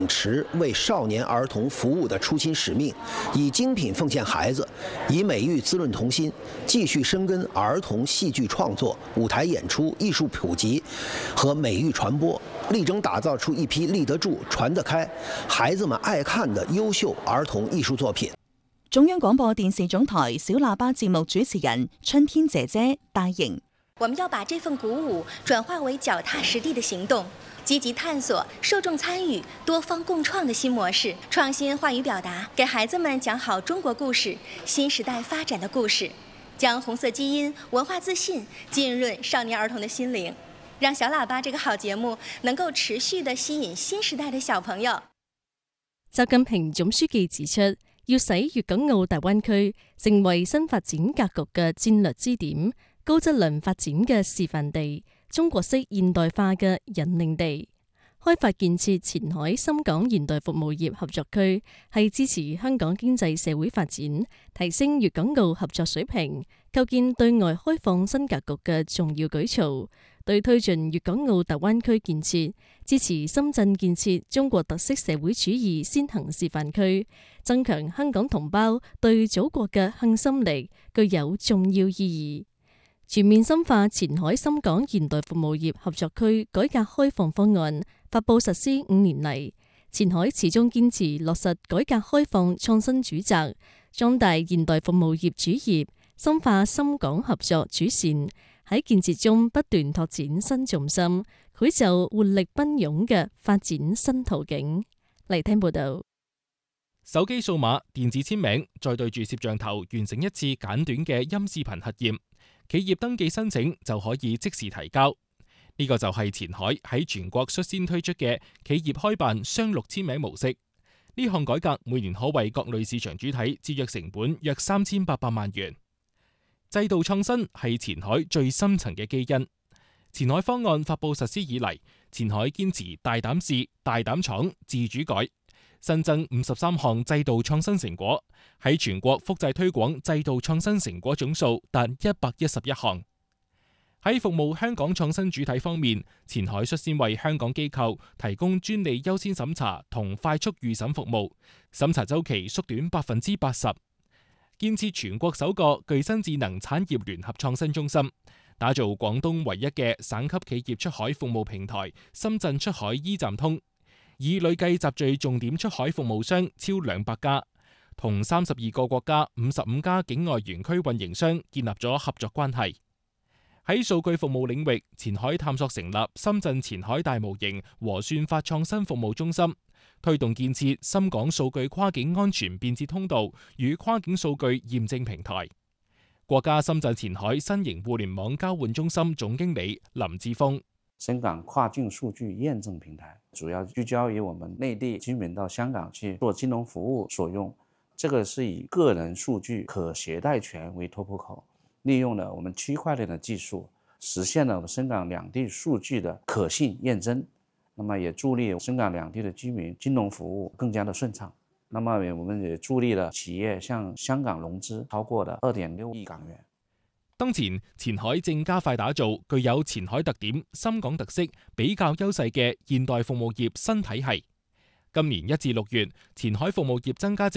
持为少年儿童服务的初心使命，以精品奉献孩子，以美育滋润童心，继续深耕儿童戏剧创作、舞台演出、艺术普及和美育传播，力争打造出一批立得住、傳得開、孩子們愛看的優秀兒童藝術作品。 中央廣播電視總台小喇叭節目主持人春天姐姐戴瑩， 我們要把這份鼓舞轉化為腳踏實地的行動，積極探索受眾參與、多方共創的新模式，創新話語表達，給孩子們講好中國故事、新時代發展的故事，將紅色基因、文化自信浸潤少年兒童的心靈，讓小喇叭這個好節目能夠持續地吸引新時代的小朋友。 習近平總書記指出，要使粵港澳大灣區成為新發展格局嘅戰略支點、高質量發展嘅示範地、中國式現代化嘅引領地。開發建設前海深港現代服務業合作區，係支持香港經濟社會發展、提升粵港澳合作水平、構建對外開放新格局嘅重要舉措。對推進粵港澳大灣區建設、支持深圳建設中國特色社會主義先行示範區、增強香港同胞對祖國嘅向心力，具有重要意義。全面深化前海深港現代服務業合作區改革開放方案發布實施5年嚟，前海始終堅持落實改革開放創新主責，壯大現代服務業主業，深化深港合作主線，喺建設中不斷拓展新重心，繪就活力奔湧嘅發展新途徑。嚟聽報道。 手機掃碼、電子簽名，再對住攝像頭完成一次簡短嘅音視頻核驗，企業登記申請就可以即時提交。呢個就係前海喺全國率先推出嘅企業開辦雙錄簽名模式。呢項改革每年可為各類市場主體節約成本約3800萬元。制度創新係前海最深層嘅基因。前海方案發布實施以嚟，前海堅持大膽試、大膽闖、自主改，新增53項制度創新成果，喺全國複製推廣制度創新成果總數達111項。喺服務香港創新主體方面，前海率先為香港機構提供專利優先審查同快速預審服務，審查週期縮短80%。建設全國首個具新智能產業聯合創新中心，打造廣東唯一嘅省級企業出海服務平台深圳出海 E 站通，已累計集聚重點出海服務商超200家，同32個國家55家境外園區運營商建立咗合作關係。喺數據服務領域，前海探索成立深圳前海大模型和算法創新服務中心，推動建設深港數據跨境安全便捷通道與跨境數據驗證平台。國家深圳前海新型互聯網交換中心總經理林志峰： 深港跨境數據驗證平台主要聚焦於我們內地居民到香港去做金融服務所用，這個是以個人數據可攜帶權為突破口，利用了我們區塊鏈的技術，實現了深港兩地數據的可信驗證。那麼也助力深港兩地的居民金融服務更加的順暢。那麼我們也助力了企業向香港融資超過了2.6億港元。 當前，前海正加快打造具有前海特點、深港特色、比較優勢嘅現代服務業新體系。今年1至6月，前海服務業增加值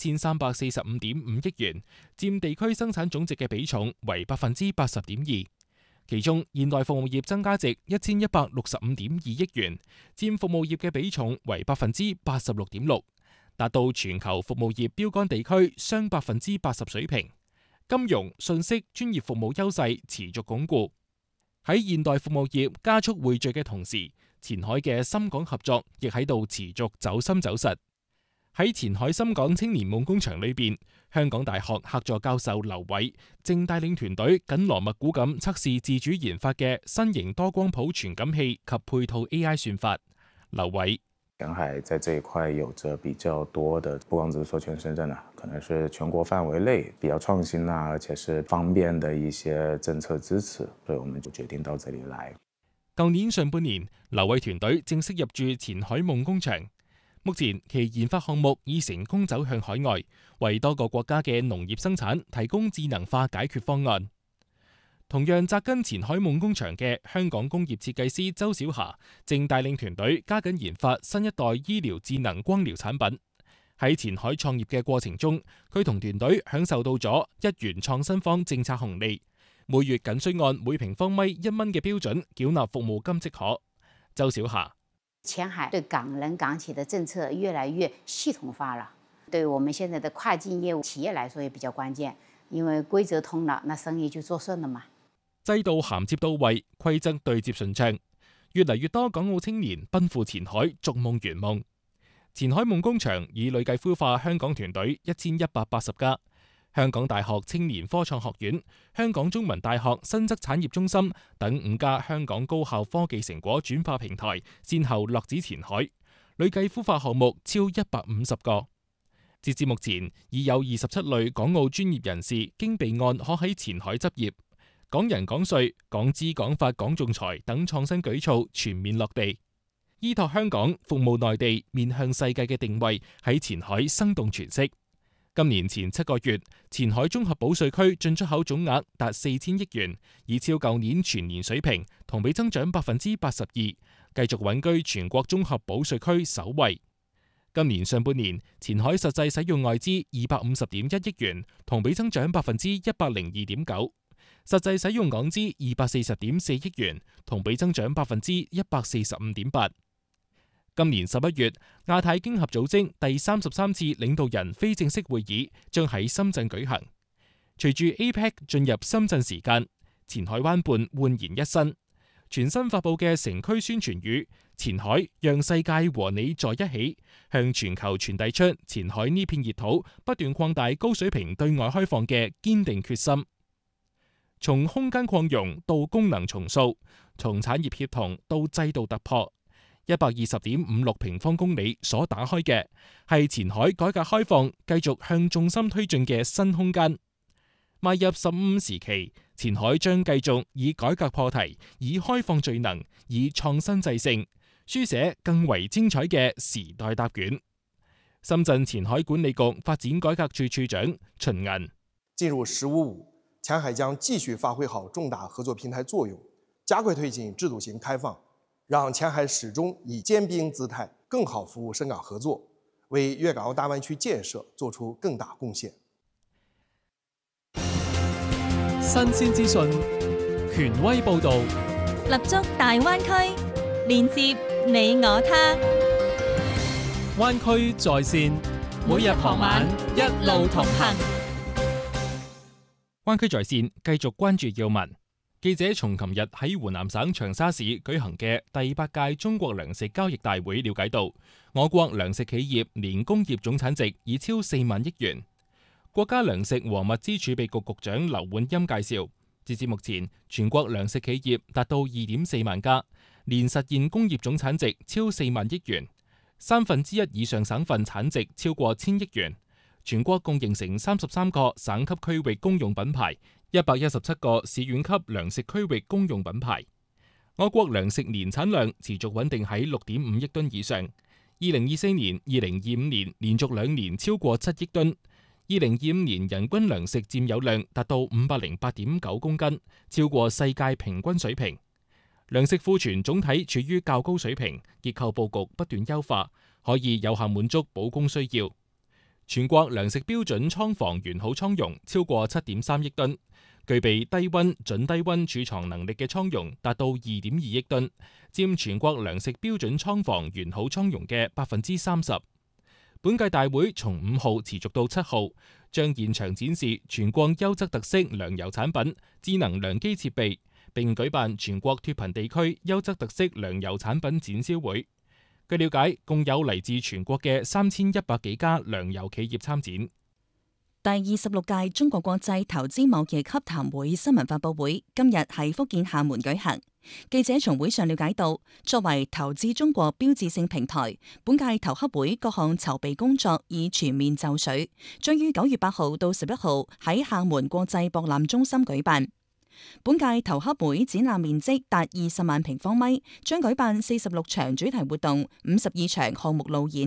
1345.5億元，佔地區生產總值嘅比重為80.2%。其中，現代服務業增加值1165.2億元，佔服務業嘅比重為86.6%，達到全球服務業標杆地區雙80%水平。金融、信息、專業服務優勢持續鞏固。喺現代服務業加速匯聚嘅同時，前海嘅深港合作亦喺度持續走深走實。喺前海深港青年夢工場裏邊，香港大學客座教授劉偉正帶領團隊緊鑼密鼓咁測試自主研發嘅新型多光譜傳感器及配套 AI 算法。劉偉： 前海在這一塊有着比較多的，不光只是說全深圳可能是全國範圍內比較創新而且是方便的一些政策支持，所以我們就決定到這裡來。 舊年上半年，劉偉團隊正式入駐前海夢工場。目前其研發項目已成功走向海外，為多個國家嘅農業生產提供智能化解決方案。 同樣扎根前海夢工場嘅香港工業設計師周小霞，正帶領團隊加緊研發新一代醫療智能光療產品。喺前海創業嘅過程中，佢同團隊享受到咗1元創新方政策紅利，每月僅需按每平方米1蚊嘅標準繳納服務金即可。周小霞： 前海對港人港企的政策越來越系統化了，對我們現在的跨境業務企業來說也比較關鍵，因為規則通了，那生意就做順了嘛。 制度銜接到位，規則對接順暢，越嚟越多港澳青年奔赴前海逐夢圓夢。前海夢工場已累計孵化香港團隊1180家。香港大學青年科創學院、香港中文大學新則產業中心等5家香港高校科技成果轉化平台先後落址前海，累計孵化項目超150個。截至目前，已有27類港澳專業人士經備案可喺前海執業，港人港稅、港資港法港仲裁等創新舉措全面落地。依託香港服務內地面向世界嘅定位喺前海生動詮釋。今年前7個月，前海綜合保稅區進出口總額達4000億元，已超舊年全年水平，同比增長82%，繼續穩居全國綜合保稅區首位。今年上半年，前海實際使用外資250.1億元，同比增長102.9%，實際使用港資240.4億元，同比增長145.8%。今年11月，亞太經合組織第33次領導人非正式會議將喺深圳舉行。隨住 APEC 進入深圳時間，前海灣畔煥然一新。全新發佈嘅城區宣傳語「前海讓世界和你在一起」，向全球傳遞出前海呢片熱土不斷擴大高水平對外開放嘅堅定決心。從空間擴容到功能重塑，從產業協同到制度突破。120.56平方公里所打開嘅係前海改革開放繼續向重心推進嘅新空間。邁入15時期，前海將繼續以改革破題，以開放聚能，以創新制勝，書寫更為精彩嘅時代答卷。深圳前海管理局發展改革處處長秦銀： 進入15.5，前海將繼續發揮好重大合作平台作用，加快推進制度型開放，讓前海始終以尖兵姿態，更好服務深港合作，為粵港澳大灣區建設做出更大貢獻。 新鮮資訊，權威報導， 立足大灣區，連接你我他。 灣區在線，每日傍晚一路同行。 灣區在線繼續關注要聞。記者從琴日喺湖南省長沙市舉行嘅第8屆中國糧食交易大會了解到，我國糧食企業年工業總產值已超4萬億元。國家糧食和物資儲備局局長劉煥鑫介紹，截至目前，全國糧食企業達到2.4萬家，年實現工業總產值超4萬億元，1/3以上省份產值超過1000億元。全國共形成33個省級區域公用品牌，117個市縣級糧食區域公用品牌。我國糧食年產量持續穩定喺6.5億噸以上。2024年、2025年連續2年超過7億噸。2025年人均糧食佔有量達到508.9公斤，超過世界平均水平。糧食庫存總體處於較高水平，結構佈局不斷優化，可以有效滿足保供需要。全國糧食標準倉房完好倉容超過7.3億噸，具備低溫、準低溫儲藏能力嘅倉容達到2.2億噸，佔全國糧食標準倉房完好倉容嘅30%。本屆大會從5號持續到7號，將現場展示全國優質特色糧油產品、智能糧機設備，並舉辦全國脫貧地區優質特色糧油產品展銷會。據了解，共有嚟自全國嘅3100幾家糧油企業參展。 第26屆中國國際投資貿易洽談會新聞發佈會今日喺福建廈門舉行。記者從會上了解到，作為投資中國標誌性平台，本屆投洽會各項籌備工作已全面就緒，將於9月8號到11號喺廈門國際博覽中心舉辦。本屆投洽會展覽面積達20萬平方米，將舉辦46場主題活動、52場項目路演。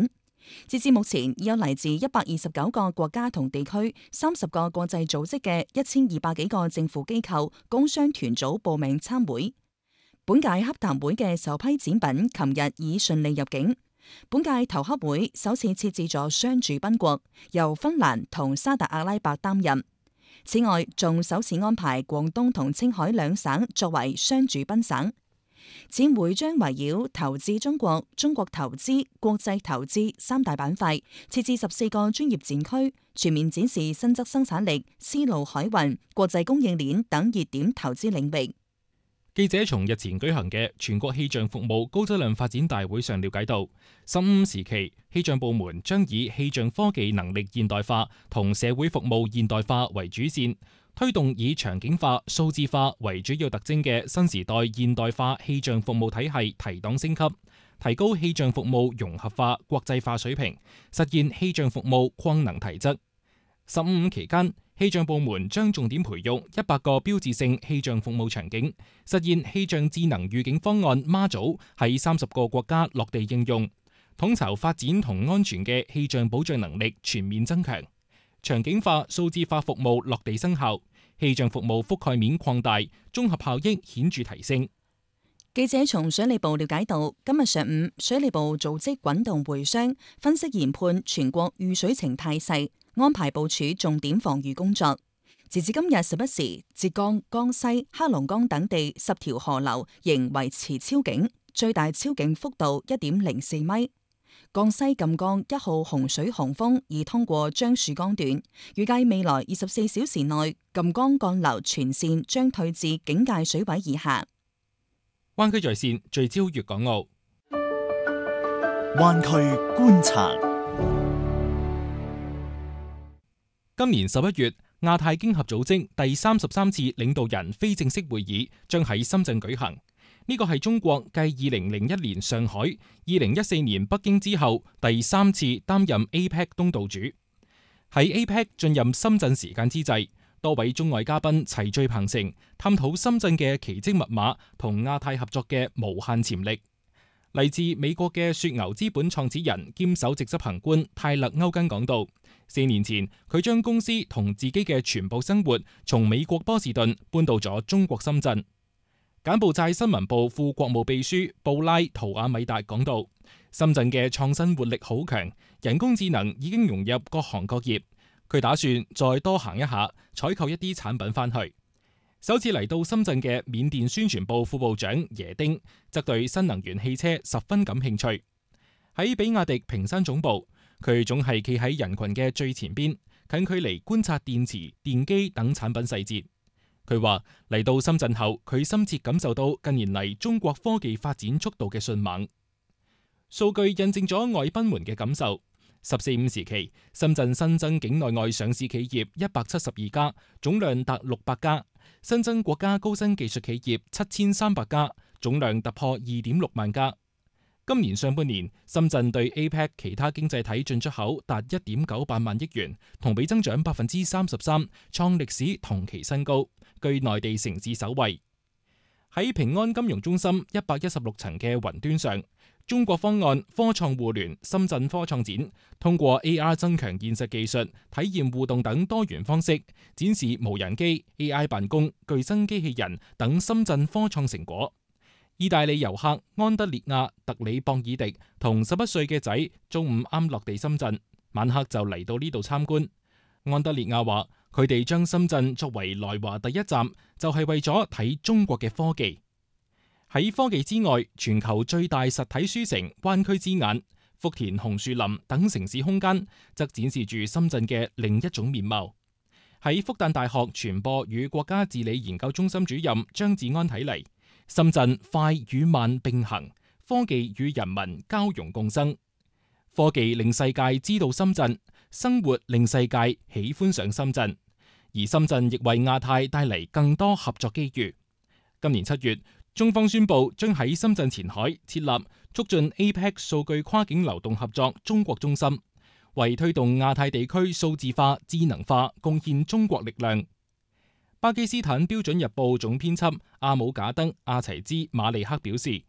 截至目前，已有嚟自129個國家同地區、30個國際組織嘅1200幾個政府機構、工商團組報名參會。本屆洽談會嘅首批展品琴日已順利入境。本屆頭洽會首次設置咗雙主賓國，由芬蘭同沙特阿拉伯擔任。此外，仲首次安排廣東同青海兩省作為雙主賓省。展會將圍繞投資中國、中國投資、國際投資3大板塊，設置14個專業展區，全面展示新質生產力、絲路海運、國際供應鏈等熱點投資領域。 記者從日前舉行嘅全國氣象服務高質量發展大會上了解到，15時期氣象部門將以氣象科技能力現代化同社會服務現代化為主線，推動以場景化、數字化為主要特徵嘅新時代現代化氣象服務體系提檔升級，提高氣象服務融合化、國際化水平，實現氣象服務擴能提質。15期間，氣象部門將重點培育100個標誌性氣象服務場景，實現氣象智能預警方案媽祖喺30個國家落地應用，統籌發展同安全嘅氣象保障能力全面增強，場景化、數字化服務落地生效，氣象服務覆蓋面擴大，綜合效益顯著提升。 記者從水利部了解到，今日上午水利部組織滾動會商，分析研判全國遇水情態勢，安排部署重點防禦工作。截至今日11時，浙江、江西、黑龍江等地10條河流仍維持超警，最大超警幅度1.04米。江西贛江1號洪水洪峰已通過樟樹江段，預計未來24小時內贛江幹流全線將退至警戒水位以下。 灣區在線聚焦粵港澳。 灣區觀察。 今年11月，亞太經合組織第33次領導人非正式會議將喺深圳舉行。呢個係中國繼2001年上海、2014年北京之後第3次擔任 APEC 東道主。喺 APEC 進入深圳時間之際，多位中外嘉賓齊聚鵬城，探討深圳嘅奇蹟密碼同亞太合作嘅無限潛力。嚟自美國嘅雪牛資本創始人兼首席執行官泰勒歐根講到，4年前佢將公司同自己嘅全部生活從美國波士頓搬到咗中國深圳。柬埔寨新聞部副國務秘書布拉圖亞米達講到，深圳嘅創新活力好強，人工智能已經融入各行各業。佢打算再多行一下，採購一啲產品返去。首次嚟到深圳嘅緬甸宣傳部副部長耶丁則對新能源汽車十分感興趣。喺比亞迪坪山總部，佢總係企喺人群嘅最前邊，近距離觀察電池、電機等產品細節。佢話嚟到深圳後，佢深切感受到近年嚟中國科技發展速度嘅迅猛。數據印證咗外賓們嘅感受。14.5時期，深圳新增境內外上市企業172家，總量達600家；新增國家高新技術企業7300家，總量突破2.6萬家。今年上半年，深圳對 APEC 其他經濟體進出口達1.98萬億元，同比增長33%，創歷史同期新高，居內地城市首位。喺平安金融中心116層嘅雲端上，中國方案科創互聯深圳科創展通過 AR 增強現實技術、體驗互動等多元方式，展示無人機、AI 辦公、具身機器人等深圳科創成果。意大利遊客安德烈亞特里博爾迪同11歲嘅仔中午啱落地深圳，晚黑就嚟到呢度參觀。安德烈亞話：佢哋將深圳作為來華第一站，就係為咗睇中國嘅科技。喺科技之外，全球最大實體書城灣區之眼、福田紅樹林等城市空間，則展示住深圳嘅另一種面貌。喺復旦大學傳播與國家治理研究中心主任張志安睇嚟，深圳快與慢並行，科技與人民交融共生。科技令世界知道深圳，生活令世界喜歡上深圳，而深圳亦為亞太帶嚟更多合作機遇。今年7月，中方宣布將喺深圳前海設立促進 APEC 數據跨境流動合作中國中心，為推動亞太地區數字化、智能化貢獻中國力量。巴基斯坦標準日報總編輯阿姆賈德阿齊茲馬利克表示，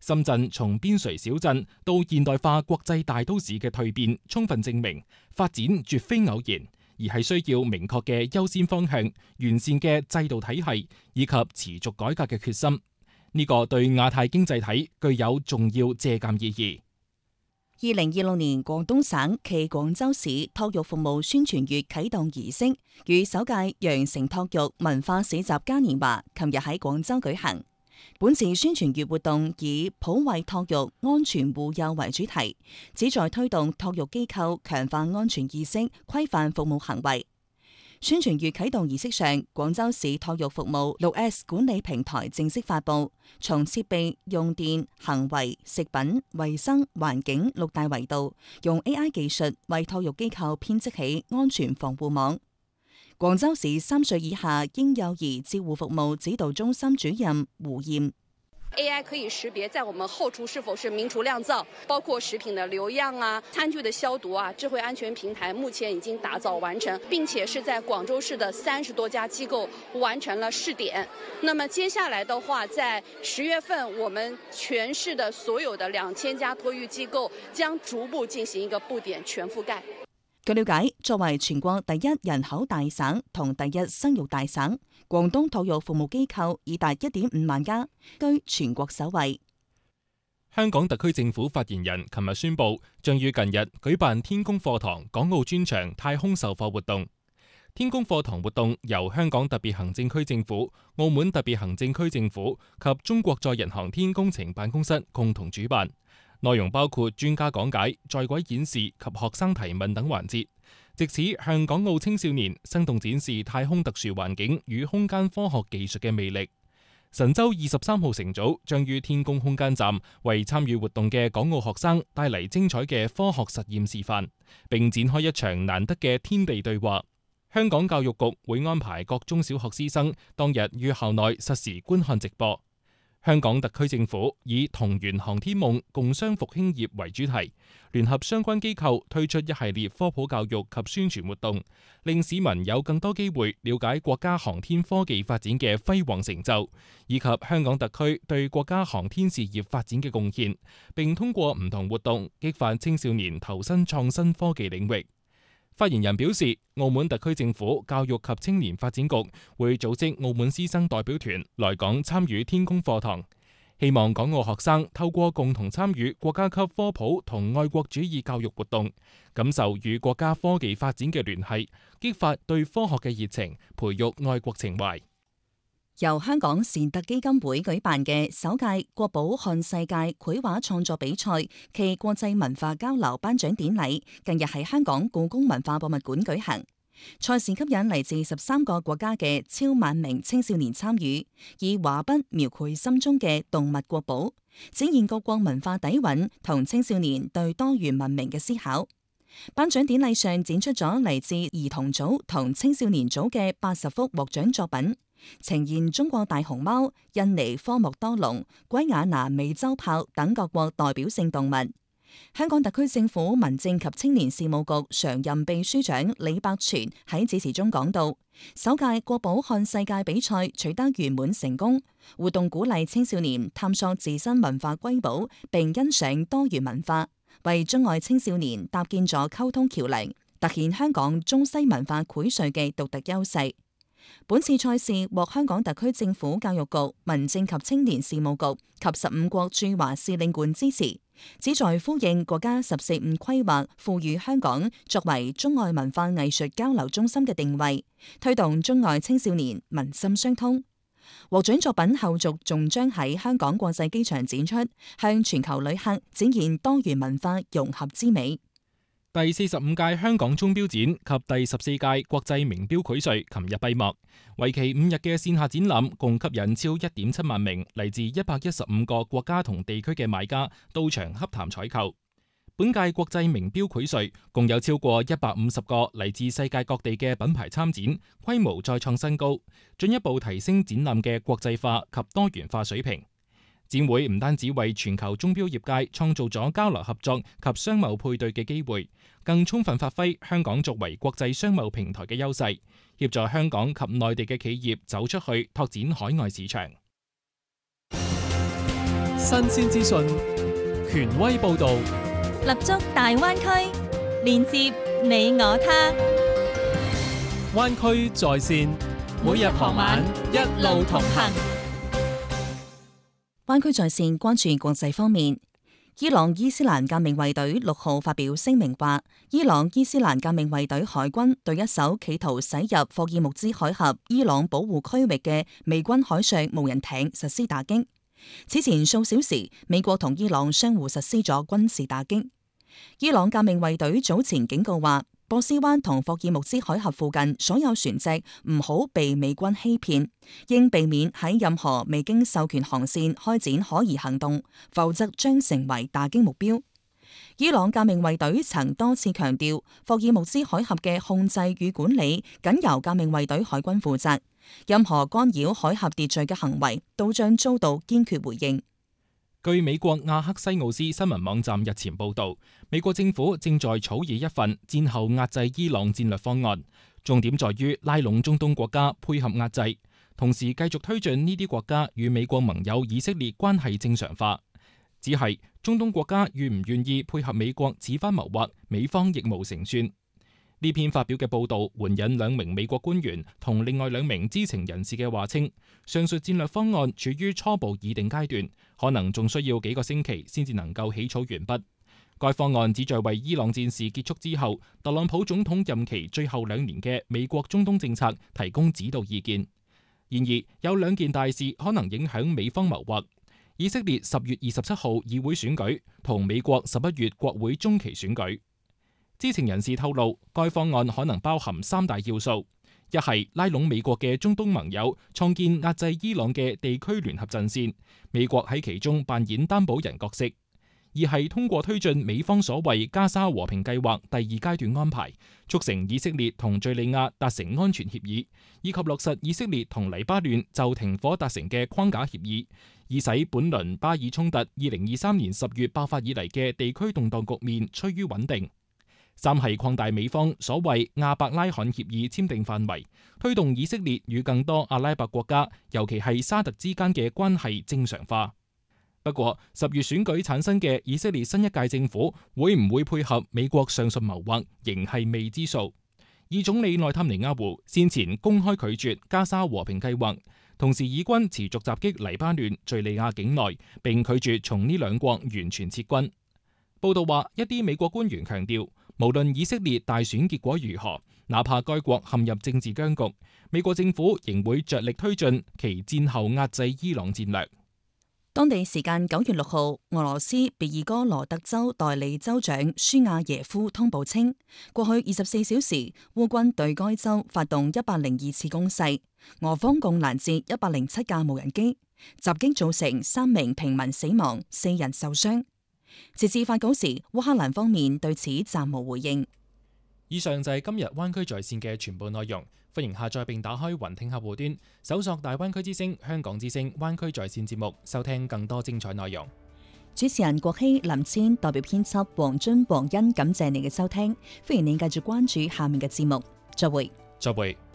深圳從邊陲小鎮到現代化國際大都市嘅蛻變，充分證明發展絕非偶然，而係需要明確嘅優先方向、完善嘅制度體系以及持續改革嘅決心。呢個對亞太經濟體具有重要借鑑意義。 2026年廣東省暨廣州市托育服務宣傳月啟動儀式與首屆羊城托育文化市集嘉年華琴日喺廣州舉行。本次宣傳月活動以普惠托育、安全護幼為主題，旨在推動托育機構強化安全意識、規範服務行為。宣傳月啟動儀式上，廣州市托育服務 6S 管理平台正式發布，從設備、用電、行為、食品、衛生、環境6大維度，用 AI 技術為托育機構編織起安全防護網。廣州市3歲以下嬰幼兒照護服務指導中心主任胡艷。 AI 可以識別在我們後廚是否是明廚亮灶，包括食品的流樣啊、餐具的消毒啊。智慧安全平台目前已經打造完成，並且是在廣州市的30多家機構完成了試點。那麼接下來的話，在10月份，我們全市的所有的2000家托育機構將逐步進行一個布點全覆蓋。 據了解，作為全國第一人口大省同第一生育大省，廣東托育服務機構已達1.5萬家，居全國首位。 香港特區政府發言人琴日宣布，將於近日舉辦天宮課堂港澳專場太空授課活動。天宮課堂活動由香港特別行政區政府、澳門特別行政區政府及中國載人航天工程辦公室共同主辦。內容包括專家講解、在軌演示及學生提問等環節，藉此向港澳青少年生動展示太空特殊環境與空間科學技術嘅魅力。神舟23號乘組將於天宮空間站為參與活動嘅港澳學生帶嚟精彩嘅科學實驗示範，並展開一場難得嘅天地對話。香港教育局會安排各中小學師生當日於校內實時觀看直播。香港特區政府以同圓航天夢，共商復興業為主題，聯合相關機構推出一系列科普教育及宣傳活動，令市民有更多機會了解國家航天科技發展嘅輝煌成就，以及香港特區對國家航天事業發展嘅貢獻，並通過唔同活動激發青少年投身創新科技領域。發言人表示，澳門特區政府教育及青年發展局會組織澳門師生代表團來港參與天宮課堂，希望港澳學生透過共同參與國家級科普同愛國主義教育活動，感受與國家科技發展嘅聯繫，激發對科學嘅熱情，培育愛國情懷。 由香港善特基金會舉辦嘅首屆國寶看世界繪畫創作比賽暨國際文化交流頒獎典禮，近日喺香港故宮文化博物館舉行。賽事吸引嚟自13個國家嘅超萬名青少年參與，以畫筆描繪心中嘅動物國寶，展現各國文化底蘊同青少年對多元文明嘅思考。頒獎典禮上展出咗嚟自兒童組同青少年組嘅80幅獲獎作品，呈現中國大熊貓、印尼科莫多龍、圭亞那美洲豹等各國代表性動物。香港特區政府民政及青年事務局常任秘書長李百全喺致辭中講到，首屆國寶看世界比賽取得圓滿成功，活動鼓勵青少年探索自身文化瑰寶，並欣賞多元文化，為中外青少年搭建咗溝通橋樑，凸顯香港中西文化薈萃嘅獨特優勢。本次賽事獲香港特區政府教育局、民政及青年事務局及15國駐華使領館支持，旨在呼應國家14五規劃賦予香港作為中外文化藝術交流中心嘅定位，推動中外青少年民心相通。獲獎作品後續仲將喺香港國際機場展出，向全球旅客展現多元文化融合之美。 第45屆香港鐘錶展及第14屆國際名錶薈萃琴日閉幕，為期5日嘅線下展覽共吸引超 1.7 萬名嚟自115個國家同地區嘅買家到場洽談採購。本屆國際名錶薈萃共有超過150個嚟自世界各地嘅品牌參展，規模再創新高，進一步提升展覽嘅國際化及多元化水平。展會唔單止為全球鐘錶業界創造咗交流合作及商貿配對嘅機會，更充分發揮香港作為國際商貿平台嘅優勢，協助香港及內地嘅企業走出去拓展海外市場。 新鮮資訊，權威報導， 立足大灣區，連接你我他。 灣區在線，每日傍晚一路同行。 灣區在線關注國際方面，伊朗伊斯蘭革命衛隊6號發表聲明話，伊朗伊斯蘭革命衛隊海軍對一艘企圖駛入霍爾木茲海峽伊朗保護區域嘅美軍海上無人艇實施打擊。此前數小時，美國同伊朗相互實施咗軍事打擊。伊朗革命衛隊早前警告話，波斯灣同霍爾木茲海峽附近所有船隻唔好被美軍欺騙，應避免喺任何未經授權航線開展可疑行動，否則將成為打擊目標。伊朗革命衛隊曾多次強調，霍爾木茲海峽嘅控制與管理僅由革命衛隊海軍負責，任何干擾海峽秩序嘅行為都將遭到堅決回應。 據美國亞克西奧斯新聞網站日前報道，美國政府正在草擬一份戰後壓制伊朗戰略方案，重點在於拉攏中東國家配合壓制，同時繼續推進呢啲國家與美國盟友以色列關係正常化。只係中東國家願唔願意配合美國此番謀劃，美方亦無成算。呢篇發表嘅報導援引2名美國官員同另外2名知情人士嘅話稱，上述戰略方案處於初步擬定階段，可能仲需要幾個星期先至能夠起草完畢。該方案旨在為伊朗戰事結束之後，特朗普總統任期最後2年嘅美國中東政策提供指導意見。然而，有2件大事可能影響美方謀劃：以色列10月27號議會選舉同美國11月國會中期選舉。知情人士透露，該方案可能包含3大要素：一係拉攏美國嘅中東盟友，創建壓制伊朗嘅地區聯合陣線，美國喺其中扮演擔保人角色；二係通過推進美方所謂加沙和平計劃第2階段安排，促成以色列同敘利亞達成安全協議，以及落實以色列同黎巴嫩就停火達成嘅框架協議，以使本輪巴以衝突2023年10月爆發以嚟嘅地區動盪局面趨於穩定。三係擴大美方所謂亞伯拉罕協議簽訂範圍，推動以色列與更多阿拉伯國家，尤其係沙特之間嘅關係正常化。不過10月選舉產生嘅以色列新一屆政府會唔會配合美國上述謀劃，仍係未知數。以總理內塔尼亞胡先前公開拒絕加沙和平計劃，同時以軍持續襲擊黎巴嫩、敘利亞境內，並拒絕從呢2國完全撤軍。報道話，一啲美國官員強調，無論以色列大選結果如何，哪怕該國陷入政治僵局，美國政府仍會着力推進其戰後壓制伊朗戰略。 當地時間9月6號，俄羅斯別爾哥羅德州代理州長舒亞耶夫通報稱，過去24小時，烏軍對該州發動102次攻勢，俄方共攔截107架無人機，襲擊造成3名平民死亡、4人受傷。截至發稿時，烏克蘭方面對此暫無回應。 以上就係今日灣區在線嘅全部內容，歡迎下載並打開雲聽客戶端，搜索大灣區之聲、香港之聲、灣區在線節目，收聽更多精彩內容。 主持人郭希、林千代表編輯黃津、黃欣，感謝你嘅收聽，歡迎你繼續關注下面嘅節目，再會。 再會。